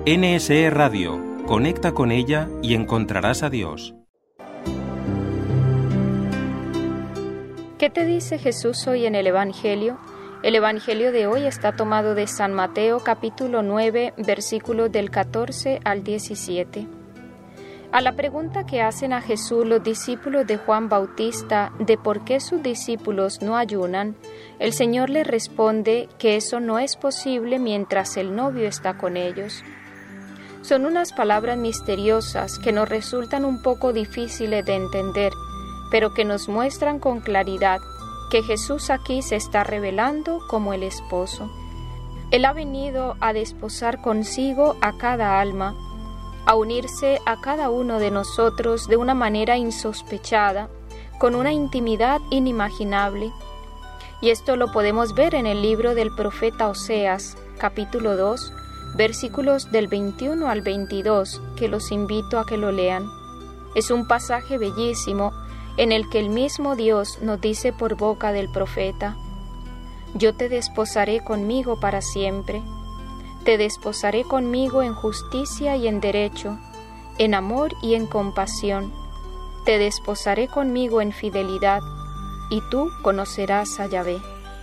NSE Radio. Conecta con ella y encontrarás a Dios. ¿Qué te dice Jesús hoy en el Evangelio? El Evangelio de hoy está tomado de San Mateo, capítulo 9, versículos del 14 al 17. A la pregunta que hacen a Jesús los discípulos de Juan Bautista de por qué sus discípulos no ayunan, el Señor les responde que eso no es posible mientras el novio está con ellos. Son unas palabras misteriosas que nos resultan un poco difíciles de entender, pero que nos muestran con claridad que Jesús aquí se está revelando como el esposo. Él ha venido a desposar consigo a cada alma, a unirse a cada uno de nosotros de una manera insospechada, con una intimidad inimaginable. Y esto lo podemos ver en el libro del profeta Oseas, capítulo 2, versículos del 21 al 22, que los invito a que lo lean. Es un pasaje bellísimo en el que el mismo Dios nos dice por boca del profeta: «Yo te desposaré conmigo para siempre, te desposaré conmigo en justicia y en derecho, en amor y en compasión, te desposaré conmigo en fidelidad, y tú conocerás a Yahvé».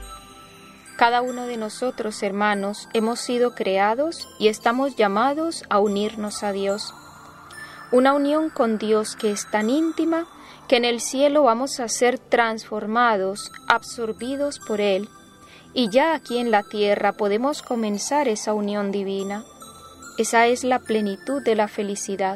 Cada uno de nosotros, hermanos, hemos sido creados y estamos llamados a unirnos a Dios. Una unión con Dios que es tan íntima que en el cielo vamos a ser transformados, absorbidos por Él, y ya aquí en la tierra podemos comenzar esa unión divina. Esa es la plenitud de la felicidad.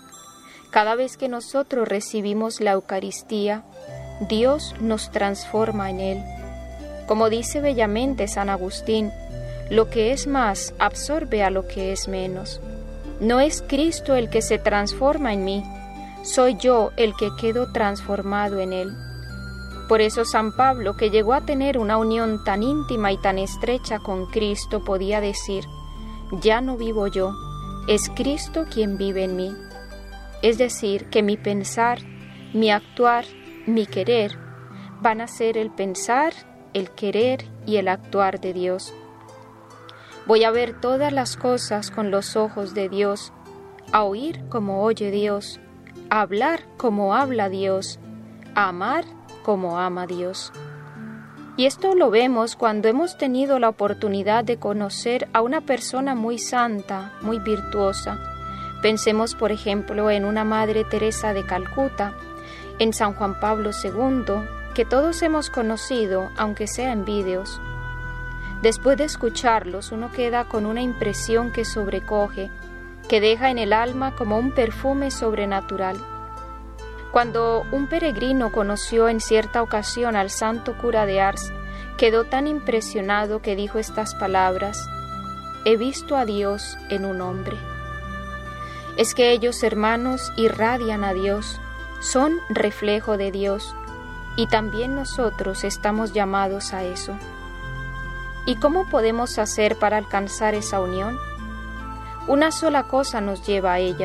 Cada vez que nosotros recibimos la Eucaristía, Dios nos transforma en Él. Como dice bellamente San Agustín, lo que es más absorbe a lo que es menos. No es Cristo el que se transforma en mí, soy yo el que quedo transformado en Él. Por eso San Pablo, que llegó a tener una unión tan íntima y tan estrecha con Cristo, podía decir: «Ya no vivo yo, es Cristo quien vive en mí». Es decir, que mi pensar, mi actuar, mi querer van a ser el pensar, el querer y el actuar de Dios. Voy a ver todas las cosas con los ojos de Dios, a oír como oye Dios, a hablar como habla Dios, a amar como ama Dios. Y esto lo vemos cuando hemos tenido la oportunidad de conocer a una persona muy santa, muy virtuosa. Pensemos, por ejemplo, en una Madre Teresa de Calcuta, en San Juan Pablo II, que todos hemos conocido, aunque sea en vídeos. Después de escucharlos, uno queda con una impresión que sobrecoge, que deja en el alma como un perfume sobrenatural. Cuando un peregrino conoció en cierta ocasión al santo cura de Ars, quedó tan impresionado que dijo estas palabras: «He visto a Dios en un hombre». Es que ellos, hermanos, irradian a Dios, son reflejo de Dios, y también nosotros estamos llamados a eso. ¿Y cómo podemos hacer para alcanzar esa unión? Una sola cosa nos lleva a ella: